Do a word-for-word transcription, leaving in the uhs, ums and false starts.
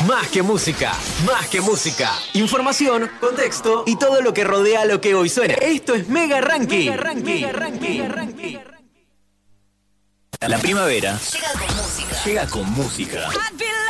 Más que música, más que música. Información, contexto y todo lo que rodea lo que hoy suena. Esto es Mega Ranking. Mega Ranking. Mega Ranking. Mega Ranking. La primavera llega con música. llega con música.